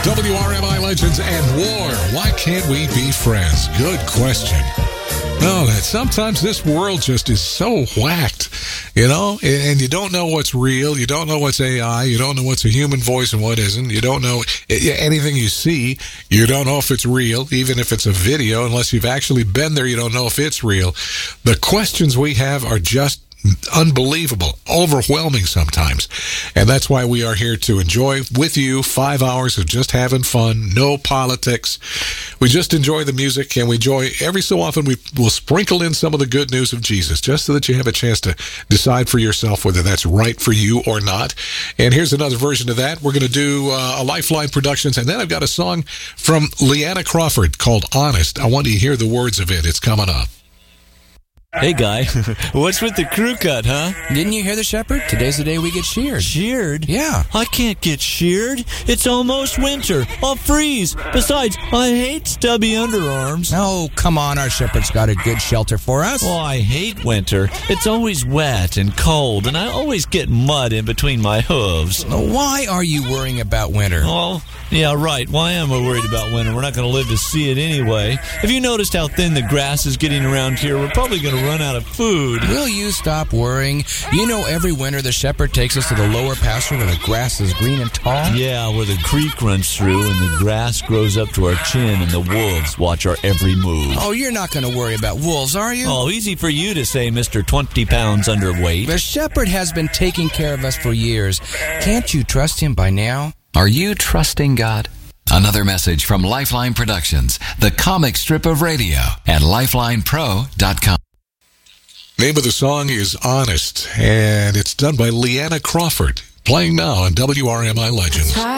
WRMI Legends and War. Why can't we be friends? Good question. No, that sometimes this world just is so whacked, and you don't know what's real. You don't know what's AI. You don't know what's a human voice and what isn't. You don't know anything you see. You don't know if it's real, even if it's a video. Unless you've actually been there, you don't know if it's real. The questions we have are just unbelievable, overwhelming sometimes. And that's why we are here to enjoy with you 5 hours of just having fun, no politics. We just enjoy the music, and we enjoy every so often we will sprinkle in some of the good news of Jesus, just so that you have a chance to decide for yourself whether that's right for you or not. And here's another version of that. We're going to do a Lifeline Productions, and then I've got a song from Leanna Crawford called Honest. I want you to hear the words of it. It's coming up. Hey, Guy, what's with the crew cut, huh? Didn't you hear the shepherd? Today's the day we get sheared. Sheared? Yeah. I can't get sheared. It's almost winter. I'll freeze. Besides, I hate stubby underarms. Oh, come on. Our shepherd's got a good shelter for us. Oh, I hate winter. It's always wet and cold, and I always get mud in between my hooves. Why are you worrying about winter? Oh, yeah, right. Why am I worried about winter? We're not going to live to see it anyway. Have you noticed how thin the grass is getting around here? We're probably going to run out of food. Will you stop worrying? You know, every winter the shepherd takes us to the lower pasture where the grass is green and tall? Yeah, where the creek runs through and the grass grows up to our chin and the wolves watch our every move. Oh, you're not going to worry about wolves, are you? Oh, easy for you to say, Mr. 20 pounds underweight. The shepherd has been taking care of us for years. Can't you trust him by now? Are you trusting God? Another message from Lifeline Productions, the comic strip of radio at lifelinepro.com. Name of the song is Honest, and it's done by Leanna Crawford, playing now on WRMI Legends.